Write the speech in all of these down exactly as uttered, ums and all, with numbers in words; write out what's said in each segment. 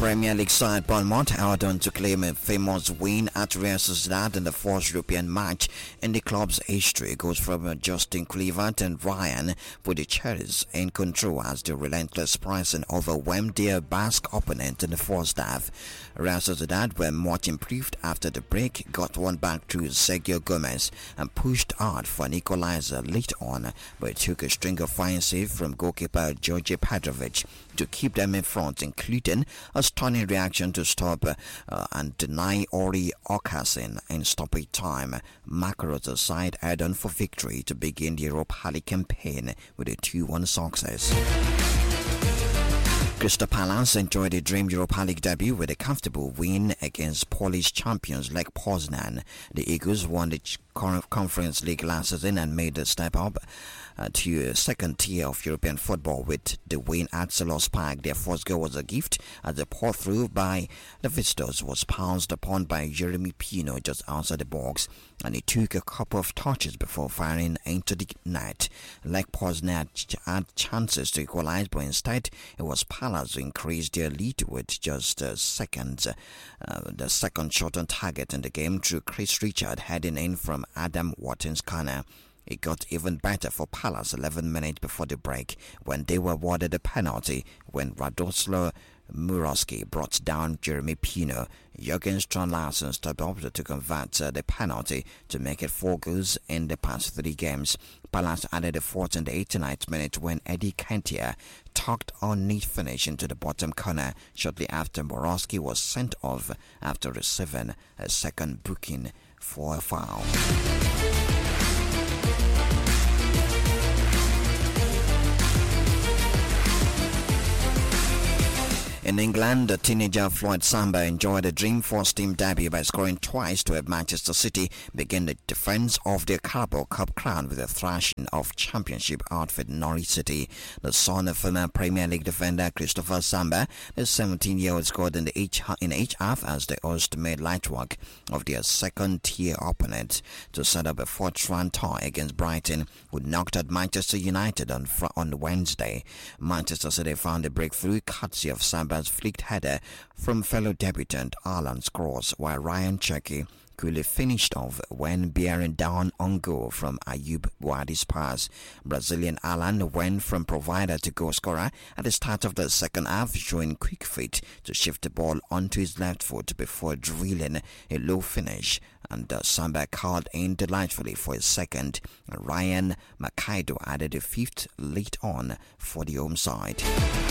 Premier League side Bournemouth held on to claim a famous win at Real Sociedad in the first European match in the club's history. Goes from Justin Kluivert and Ryan with the Cherries in control as the relentless pressing overwhelmed their Basque opponent in the first half. Real Sociedad were much improved after the break, got one back through Sergio Gomez and pushed hard for an equalizer late on, but it took a string of fine saves from goalkeeper Georgi Petrovic to keep them in front, including a stunning reaction to stop uh, and deny Ori Okasin in stoppage time. Makaro's side head on for victory to begin the Europa League campaign with a two one success. Crystal Palace enjoyed a dream Europa League debut with a comfortable win against Polish champions Lech Poznan. The Eagles won the Conference League last season and made a step up uh, to a second tier of European football with the win at Selhurst Park. Their first goal was a gift as the pour through by the visitors was pounced upon by Jeremy Pino just outside the box, and he took a couple of touches before firing into the net. Lech Poznan had chances to equalize, but instead it was Palace who increased their lead with just a second. Uh, the second shot on target in the game through Chris Richard heading in from Adam Watkins' corner. It got even better for Palace eleven minutes before the break when they were awarded a penalty when Radoslaw Murawski brought down Jeremy Pino. Jürgen Strand-Larsen stepped up to convert uh, the penalty to make it four goals in the past three games. Palace added a fourth in the eighty-ninth minute when Eddie Kentia tucked a neat finish into the bottom corner shortly after Murawski was sent off after receiving a second booking for a foul. In England, the teenager Floyd Samba enjoyed a dream first team debut by scoring twice to help Manchester City begin the defence of their Carabao Cup crown with a thrashing of Championship outfit Norwich City. The son of former Premier League defender Christopher Samba, the seventeen-year-old scored in the each in each half as the host made light work of their second-tier opponent to set up a fourth-round tie against Brighton, who knocked out Manchester United on on Wednesday. Manchester City found a breakthrough courtesy of Samba flicked header from fellow debutant Alan's cross, while Ryan Cherki coolly finished off when bearing down on goal from Ayub Buadi's pass. Brazilian Alan went from provider to goal scorer at the start of the second half, showing quick feet to shift the ball onto his left foot before drilling a low finish, and uh, Samba called in delightfully for his second. Ryan Makaido added a fifth late on for the home side.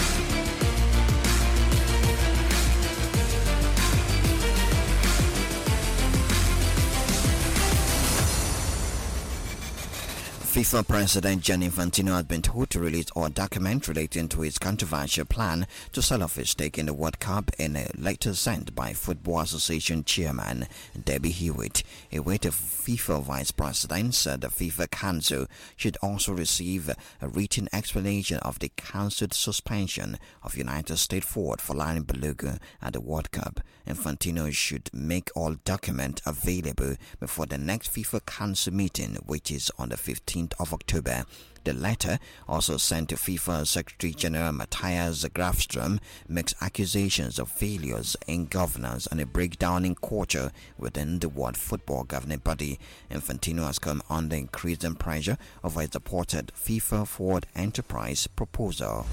FIFA President Gianni Infantino has been told to release a document relating to his controversial plan to sell off his stake in the World Cup in a letter sent by Football Association Chairman Debbie Hewitt. A way to FIFA Vice President said the FIFA Council should also receive a written explanation of the cancelled suspension of United States forward Folarin Balogun at the World Cup. Infantino should make all documents available before the next FIFA Council meeting, which is on the fifteenth of October. The letter, also sent to FIFA Secretary General Matthias Grafström, makes accusations of failures in governance and a breakdown in culture within the World Football Governing Body. Infantino has come under increasing pressure over his supported FIFA Forward Enterprise proposal.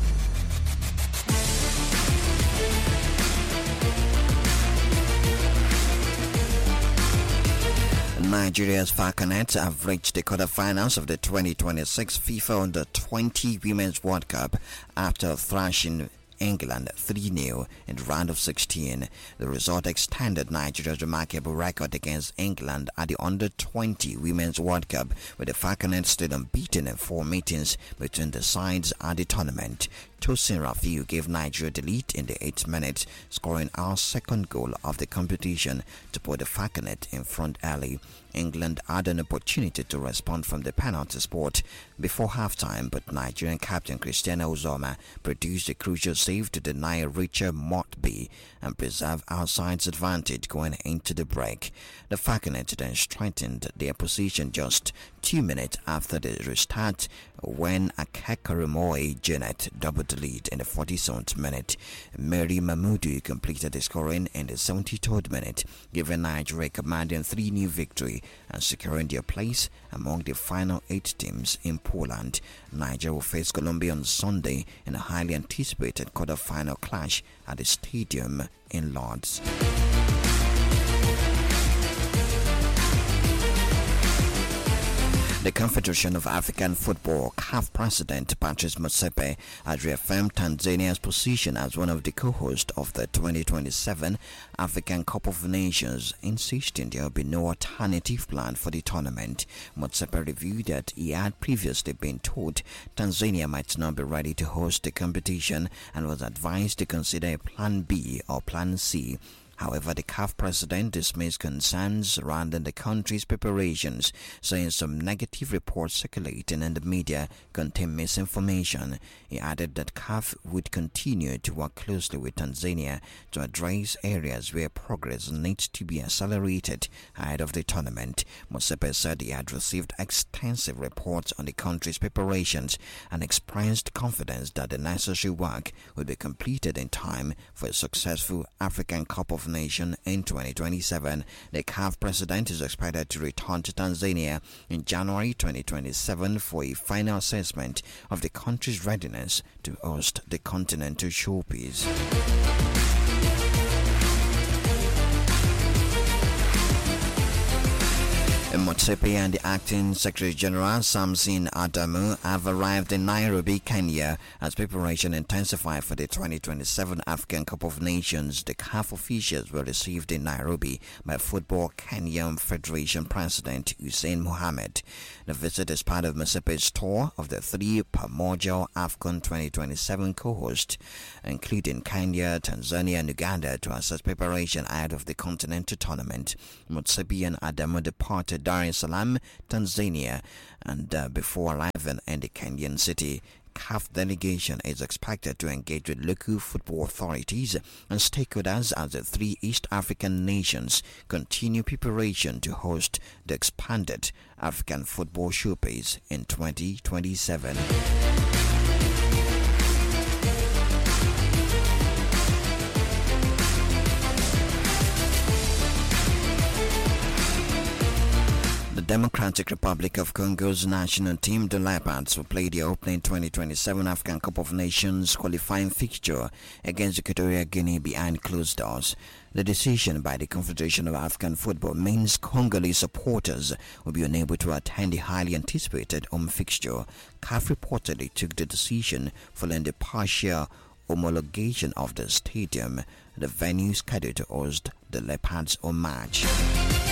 Nigeria's Falconets have reached the quarterfinals of the twenty twenty-six FIFA Under twenty Women's World Cup after thrashing England three nil in the round of sixteen. The result extended Nigeria's remarkable record against England at the Under twenty Women's World Cup, with the Falconets still unbeaten in four meetings between the sides at the tournament. Tosin Rafiu gave Nigeria the lead in the eighth minute, scoring our second goal of the competition to put the Falconet in front early. England had an opportunity to respond from the penalty spot before halftime, but Nigerian captain Christiana Uzoma produced a crucial save to deny Richard Motby and preserve our side's advantage going into the break. The Falconet then strengthened their position just two minutes after the restart when Akekarumoe Janet doubled the lead in the forty-seventh minute. Mary Mamudu completed the scoring in the seventy-third minute, giving Nigeria a commanding three nil victory and securing their place among the final eight teams in Poland. Nigeria will face Colombia on Sunday in a highly anticipated quarter-final clash at the stadium in Lords. The Confederation of African Football C A F President Patrice Motsepe has reaffirmed Tanzania's position as one of the co-hosts of the twenty twenty-seven African Cup of Nations, insisting there will be no alternative plan for the tournament. Motsepe revealed that he had previously been told Tanzania might not be ready to host the competition and was advised to consider a plan B or plan C. However, the C A F president dismissed concerns surrounding the country's preparations, saying some negative reports circulating in the media contain misinformation. He added that C A F would continue to work closely with Tanzania to address areas where progress needs to be accelerated ahead of the tournament. Motsepe said he had received extensive reports on the country's preparations and expressed confidence that the necessary work will be completed in time for a successful African Cup of Nation in twenty twenty-seven. The C A F president is expected to return to Tanzania in January twenty twenty-seven for a final assessment of the country's readiness to host the Continental Showpiece. Motsepe and the acting Secretary General Samson Adamu have arrived in Nairobi, Kenya, as preparation intensified for the twenty twenty-seven African Cup of Nations. The C A F officials were received in Nairobi by Football Kenya Federation President Hussein Mohammed. The visit is part of Motsepe's tour of the three Pamoja AFCON twenty twenty-seven co-hosts, including Kenya, Tanzania, and Uganda, to assess preparation ahead of the continental tournament. Motsepe and Adamu departed Dar es Salaam, Tanzania, and uh, before arriving in the Kenyan city. C A F delegation is expected to engage with local football authorities and stakeholders as the three East African nations continue preparation to host the expanded African Football Showcase in twenty twenty-seven. The Democratic Republic of Congo's national team, the Leopards, will play the opening twenty twenty-seven African Cup of Nations qualifying fixture against Equatorial Guinea behind closed doors. The decision by the Confederation of African Football means Congolese supporters will be unable to attend the highly anticipated home fixture. C A F reportedly took the decision following the partial homologation of the stadium, the venue scheduled to host the Leopards' home match.